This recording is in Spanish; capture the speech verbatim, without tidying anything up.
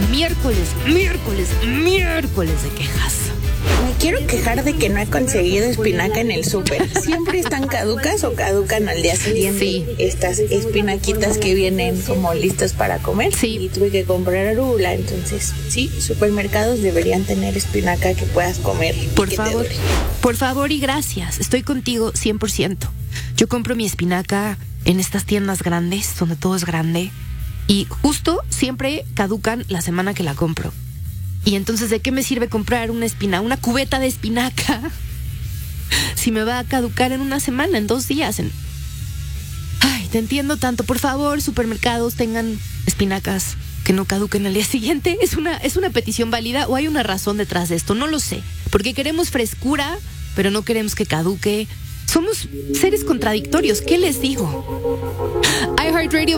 miércoles, miércoles, miércoles de quejas. Me quiero quejar de que no he conseguido espinaca en el súper. Siempre están caducas o caducan al día siguiente. Sí. Estas espinaquitas que vienen como listas para comer. Sí. Y tuve que comprar arugula. Entonces, sí, supermercados deberían tener espinaca que puedas comer. Por que favor, te dure. por favor y gracias. Estoy contigo cien por ciento. Yo compro mi espinaca en estas tiendas grandes, donde todo es grande. Y justo siempre caducan la semana que la compro. Y entonces, ¿de qué me sirve comprar una espina, una cubeta de espinaca si me va a caducar en una semana, en dos días? En... Ay, te entiendo tanto. Por favor, supermercados tengan espinacas que no caduquen al día siguiente. ¿Es una, es una petición válida o hay una razón detrás de esto? No lo sé. Porque queremos frescura, pero no queremos que caduque. Somos seres contradictorios. ¿Qué les digo? iHeartRadio